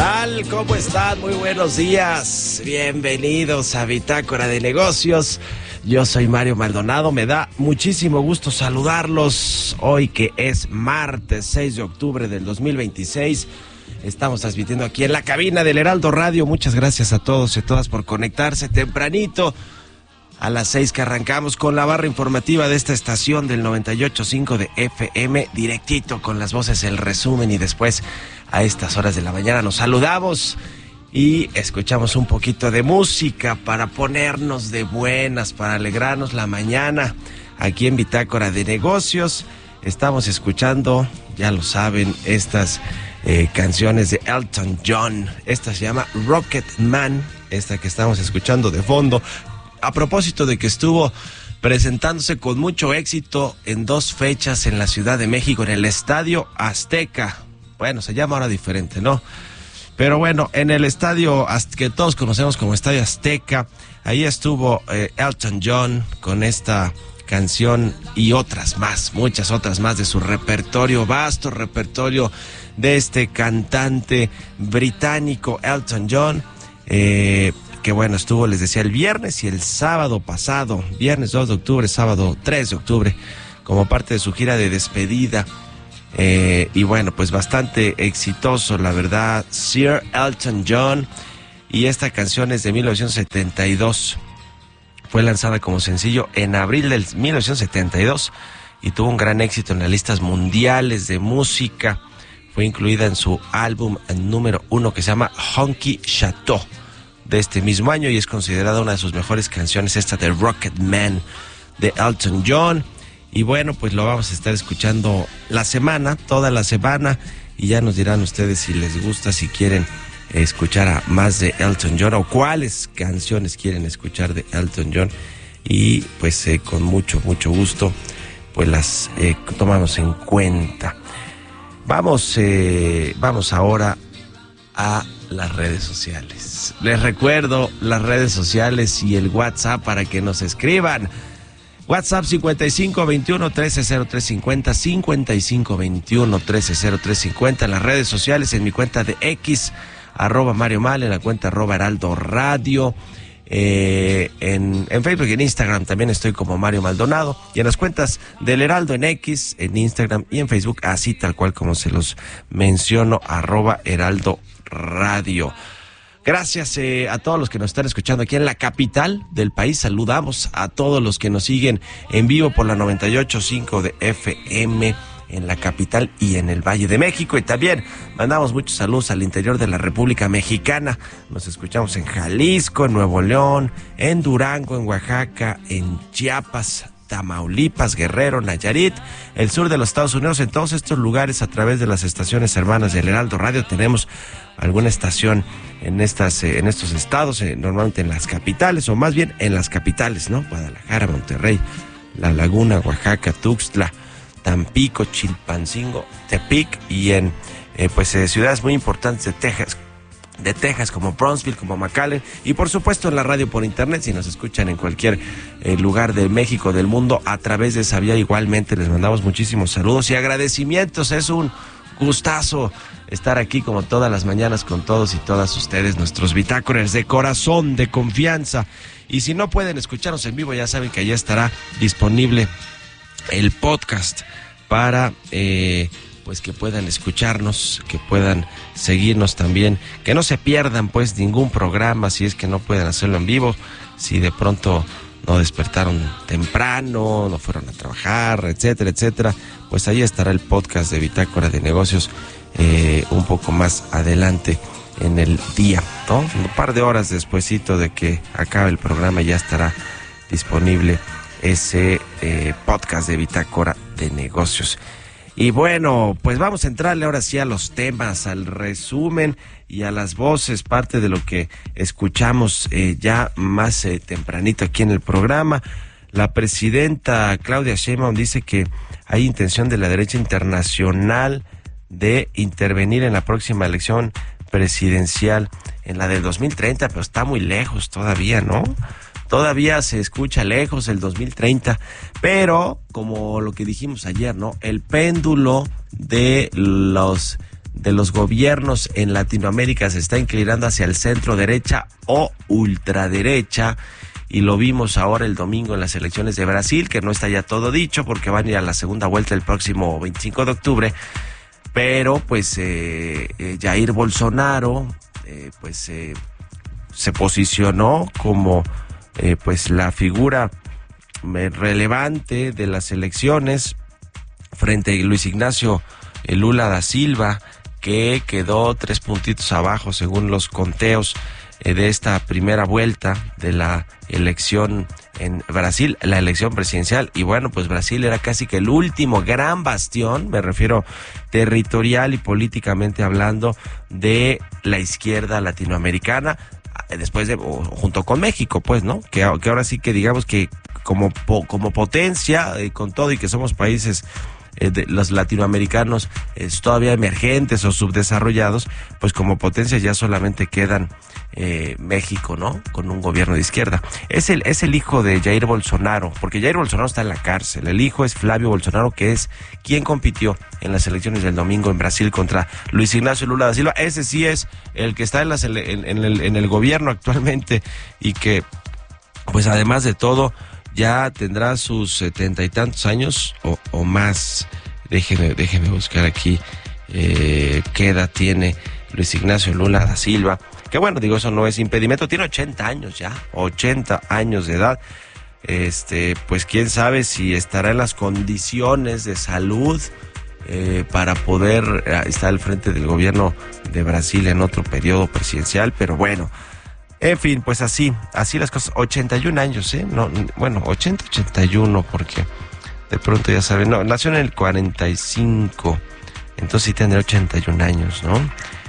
tal? ¿Cómo están? Muy buenos días. Bienvenidos a Bitácora de Negocios. Yo soy Mario Maldonado. Me da muchísimo gusto saludarlos hoy que es martes 6 de octubre del 2026. Estamos transmitiendo aquí en la cabina del Heraldo Radio. Muchas gracias a todos y todas por conectarse tempranito. A las 6 que arrancamos con la barra informativa de esta estación del 98.5 de FM, directito con las voces, el resumen, y después a estas horas de la mañana nos saludamos y escuchamos un poquito de música para ponernos de buenas, para alegrarnos la mañana. Aquí en Bitácora de Negocios estamos escuchando, ya lo saben, estas canciones de Elton John. Esta se llama Rocket Man, esta que estamos escuchando de fondo, a propósito de que estuvo presentándose con mucho éxito en 2 fechas en la Ciudad de México, en el Estadio Azteca. Bueno, se llama ahora diferente, ¿no? Pero bueno, en el estadio que todos conocemos como Estadio Azteca, ahí estuvo Elton John con esta canción y otras más, muchas otras más de su repertorio, vasto repertorio de este cantante británico Elton John, que bueno, estuvo, les decía, el viernes y el sábado pasado, viernes 2 de octubre, sábado 3 de octubre, como parte de su gira de despedida. Y bueno, pues bastante exitoso, la verdad, Sir Elton John. Y esta canción es de 1972. Fue lanzada como sencillo en abril del 1972 y tuvo un gran éxito en las listas mundiales de música. Fue incluida en su álbum número 1 que se llama Honky Chateau de este mismo año, y es considerada una de sus mejores canciones, esta de Rocket Man de Elton John. Y bueno, pues lo vamos a estar escuchando toda la semana, y ya nos dirán ustedes si les gusta, si quieren escuchar a más de Elton John o cuáles canciones quieren escuchar de Elton John, y pues con mucho gusto pues las tomamos en cuenta. Vamos ahora a las redes sociales. Les recuerdo las redes sociales y el WhatsApp para que nos escriban. WhatsApp 5521-130350, 5521-130350, en las redes sociales, en mi cuenta de X, @Mario Mal, en la cuenta @Heraldo Radio, en Facebook y en Instagram también estoy como Mario Maldonado, y en las cuentas del Heraldo en X, en Instagram y en Facebook, así tal cual como se los menciono, @Heraldo Radio. Gracias a todos los que nos están escuchando aquí en la capital del país. Saludamos a todos los que nos siguen en vivo por la 98.5 de FM en la capital y en el Valle de México. Y también mandamos muchos saludos al interior de la República Mexicana. Nos escuchamos en Jalisco, en Nuevo León, en Durango, en Oaxaca, en Chiapas, Tamaulipas, Guerrero, Nayarit, el sur de los Estados Unidos. En todos estos lugares, a través de las estaciones hermanas del Heraldo Radio, tenemos alguna estación en estos estados, normalmente en las capitales, o más bien en las capitales, ¿no? Guadalajara, Monterrey, La Laguna, Oaxaca, Tuxtla, Tampico, Chilpancingo, Tepic, y en ciudades muy importantes de Texas como Brownsville, como McAllen, y por supuesto en la radio por internet. Si nos escuchan en cualquier lugar de México, del mundo, a través de esa vía, igualmente les mandamos muchísimos saludos y agradecimientos. Es un gustazo estar aquí como todas las mañanas con todos y todas ustedes, nuestros bitácoras de corazón, de confianza. Y si no pueden escucharnos en vivo, ya saben que allá estará disponible el podcast para pues que puedan escucharnos, que puedan seguirnos también, que no se pierdan pues ningún programa si es que no pueden hacerlo en vivo, si de pronto no despertaron temprano, no fueron a trabajar, etcétera, etcétera. Pues ahí estará el podcast de Bitácora de Negocios un poco más adelante en el día, ¿no? Un par de horas despuesito de que acabe el programa ya estará disponible ese podcast de Bitácora de Negocios. Y bueno, pues vamos a entrarle ahora sí a los temas, al resumen y a las voces, parte de lo que escuchamos ya más tempranito aquí en el programa. La presidenta Claudia Sheinbaum dice que hay intención de la derecha internacional de intervenir en la próxima elección presidencial, en la del 2030, pero está muy lejos todavía, ¿no? Todavía se escucha lejos el 2030, pero como lo que dijimos ayer, ¿no? El péndulo de de los gobiernos en Latinoamérica se está inclinando hacia el centro derecha o ultraderecha, y lo vimos ahora el domingo en las elecciones de Brasil, que no está ya todo dicho porque van a ir a la segunda vuelta el próximo 25 de octubre, pero pues Jair Bolsonaro se posicionó como pues la figura relevante de las elecciones frente a Luis Ignacio Lula da Silva, que quedó 3 puntitos abajo según los conteos de esta primera vuelta de la elección en Brasil, la elección presidencial. Y bueno, pues Brasil era casi que el último gran bastión, me refiero territorial y políticamente hablando, de la izquierda latinoamericana, después de, junto con México, pues, ¿no? Que ahora sí que digamos que como potencia, con todo y que somos países de los latinoamericanos todavía emergentes o subdesarrollados, pues como potencia ya solamente quedan México, ¿no? Con un gobierno de izquierda. Es el hijo de Jair Bolsonaro, porque Jair Bolsonaro está en la cárcel. El hijo es Flavio Bolsonaro, que es quien compitió en las elecciones del domingo en Brasil contra Luis Ignacio Lula da Silva. Ese sí es el que está en el gobierno actualmente, y que pues además de todo ya tendrá sus 70 y tantos años o más. Déjeme buscar aquí qué edad tiene Luis Ignacio Lula da Silva. Que bueno, digo, eso no es impedimento. Tiene 80 años ya, 80 años de edad. Pues quién sabe si estará en las condiciones de salud para poder estar al frente del gobierno de Brasil en otro periodo presidencial, pero bueno. En fin, pues así las cosas. 81 años, no, bueno, 81, porque de pronto ya saben, no, nació en el 45, entonces sí tendrá 81 años, ¿no?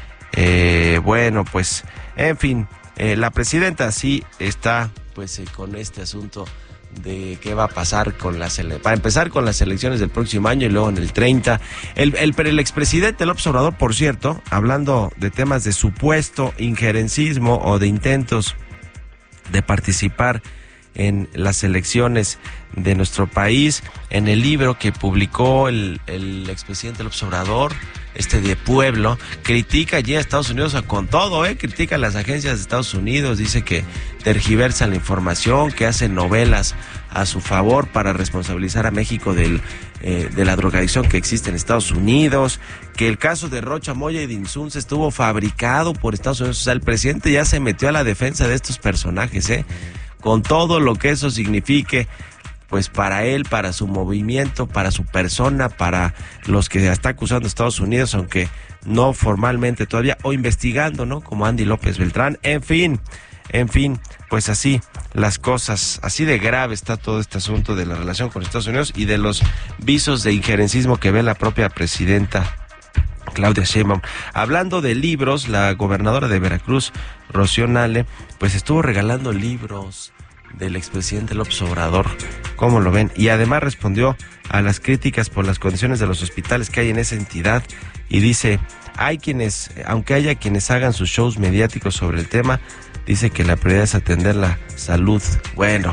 Bueno, pues, en fin, la presidenta sí está, pues, con este asunto de qué va a pasar para empezar con las elecciones del próximo año y luego en el 30. El expresidente López Obrador, por cierto, hablando de temas de supuesto injerencismo o de intentos de participar en las elecciones de nuestro país, en el libro que publicó el expresidente López Obrador, de Pueblo, critica allí a Estados Unidos con todo, critica a las agencias de Estados Unidos, dice que tergiversan la información, que hacen novelas a su favor para responsabilizar a México de la drogadicción que existe en Estados Unidos, que el caso de Rocha Moya y de Insunza estuvo fabricado por Estados Unidos. O sea, el presidente ya se metió a la defensa de estos personajes, con todo lo que eso signifique, pues para él, para su movimiento, para su persona, para los que está acusando a Estados Unidos, aunque no formalmente todavía, o investigando, ¿no? Como Andy López Beltrán. En fin, pues así las cosas, así de grave está todo este asunto de la relación con Estados Unidos y de los visos de injerencismo que ve la propia presidenta Claudia Sheinbaum. Hablando de libros, la gobernadora de Veracruz, Rocío Nale, pues estuvo regalando libros del expresidente López Obrador. ¿Cómo lo ven? Y además respondió a las críticas por las condiciones de los hospitales que hay en esa entidad y dice, aunque haya quienes hagan sus shows mediáticos sobre el tema, dice que la prioridad es atender la salud. Bueno,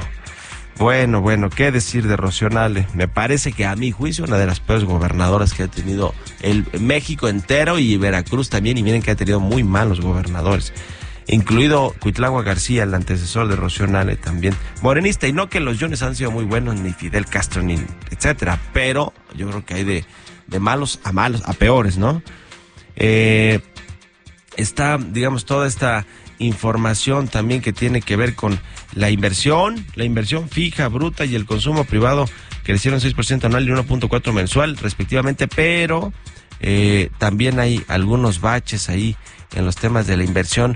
¿qué decir de Rocío Nale? Me parece que a mi juicio una de las peores gobernadoras que ha tenido el México entero y Veracruz también, y miren que ha tenido muy malos gobernadores, incluido Cuitlagua García, el antecesor de Rocío Nale, también morenista, y no que los Jones han sido muy buenos, ni Fidel Castro, ni etcétera, pero yo creo que hay de malos, a peores, ¿no? Está, digamos, toda esta información también que tiene que ver con la inversión fija, bruta y el consumo privado crecieron 6% anual y 1.4% mensual respectivamente, pero también hay algunos baches ahí en los temas de la inversión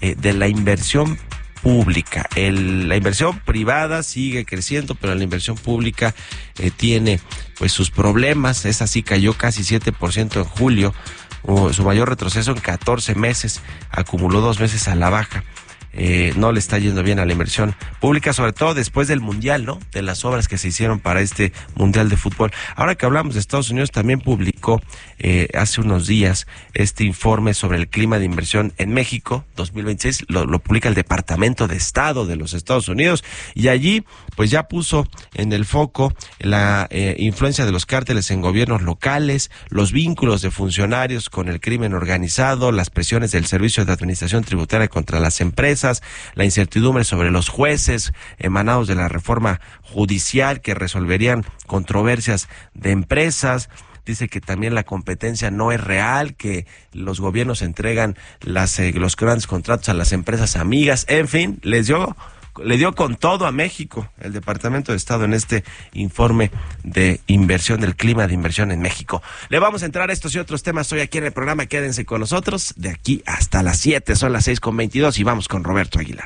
pública. La inversión privada sigue creciendo, pero la inversión pública tiene pues sus problemas. Esa sí cayó casi 7% en julio, su mayor retroceso en 14 meses, acumuló 2 meses a la baja. no le está yendo bien a la inversión pública, sobre todo después del Mundial, ¿no? De las obras que se hicieron para este Mundial de Fútbol. Ahora que hablamos de Estados Unidos, también publicó hace unos días este informe sobre el clima de inversión en México 2026, lo publica el Departamento de Estado de los Estados Unidos, y allí pues ya puso en el foco la influencia de los cárteles en gobiernos locales, los vínculos de funcionarios con el crimen organizado, las presiones del Servicio de Administración Tributaria contra las empresas, la incertidumbre sobre los jueces emanados de la reforma judicial que resolverían controversias de empresas. Dice que también la competencia no es real, que los gobiernos entregan los grandes contratos a las empresas amigas. En fin, le dio con todo a México el Departamento de Estado en este informe de inversión, del clima de inversión en México. Le vamos a entrar a estos y otros temas hoy aquí en el programa. Quédense con nosotros de aquí hasta las 7, son las 6:22 y vamos con Roberto Aguilar.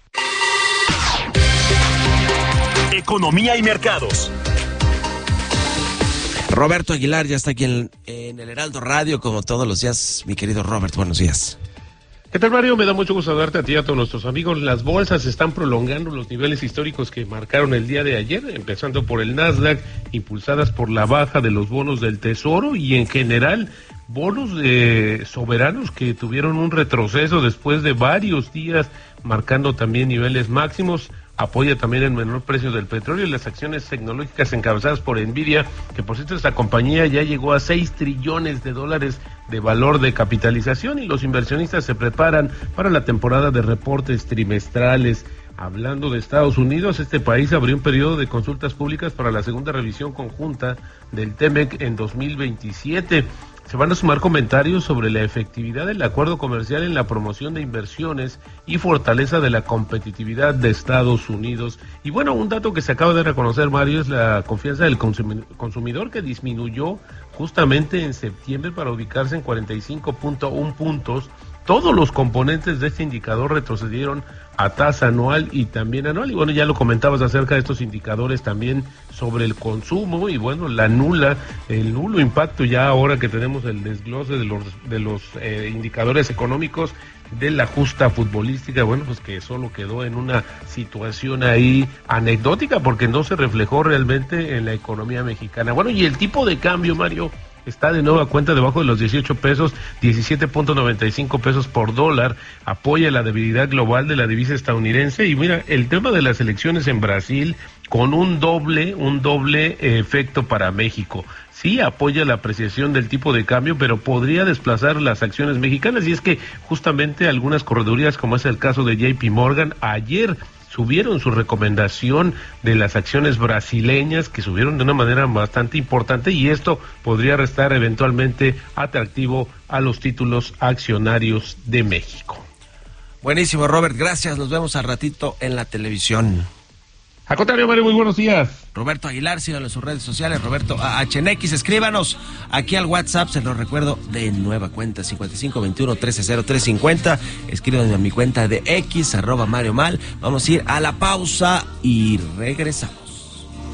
Economía y mercados. Roberto Aguilar ya está aquí en el Heraldo Radio, como todos los días. Mi querido Robert, buenos días. ¿Qué tal, Mario? Me da mucho gusto saludarte a ti y a todos nuestros amigos. Las bolsas están prolongando los niveles históricos que marcaron el día de ayer, empezando por el Nasdaq, impulsadas por la baja de los bonos del Tesoro y en general bonos de soberanos que tuvieron un retroceso después de varios días, marcando también niveles máximos. Apoya también el menor precio del petróleo y las acciones tecnológicas encabezadas por Nvidia, que por cierto esta compañía ya llegó a $6 trillones de valor de capitalización, y los inversionistas se preparan para la temporada de reportes trimestrales. Hablando de Estados Unidos, este país abrió un periodo de consultas públicas para la segunda revisión conjunta del TEMEC en 2027. Se van a sumar comentarios sobre la efectividad del acuerdo comercial en la promoción de inversiones y fortaleza de la competitividad de Estados Unidos. Y bueno, un dato que se acaba de reconocer, Mario, es la confianza del consumidor, que disminuyó justamente en septiembre para ubicarse en 45.1 puntos. Todos los componentes de este indicador retrocedieron a tasa anual y también anual. Y bueno, ya lo comentabas acerca de estos indicadores también sobre el consumo y bueno, el nulo impacto ya ahora que tenemos el desglose de los indicadores económicos de la justa futbolística, bueno, pues que solo quedó en una situación ahí anecdótica porque no se reflejó realmente en la economía mexicana. Bueno, y el tipo de cambio, Mario, está de nueva cuenta debajo de los 18 pesos, 17.95 pesos por dólar, apoya la debilidad global de la divisa estadounidense. Y mira, el tema de las elecciones en Brasil con un doble efecto para México. Sí apoya la apreciación del tipo de cambio, pero podría desplazar las acciones mexicanas, y es que justamente algunas corredurías, como es el caso de JP Morgan, ayer subieron su recomendación de las acciones brasileñas, que subieron de una manera bastante importante, y esto podría restar eventualmente atractivo a los títulos accionarios de México. Buenísimo, Robert, gracias. Nos vemos al ratito en la televisión. Al contrario, Mario, muy buenos días. Roberto Aguilar, síganlo en sus redes sociales, Roberto AHNX, escríbanos aquí al WhatsApp, se los recuerdo, de nueva cuenta, 5521-130350, escríbanme a mi cuenta de X, @Mario Mal. Vamos a ir a la pausa y regresamos.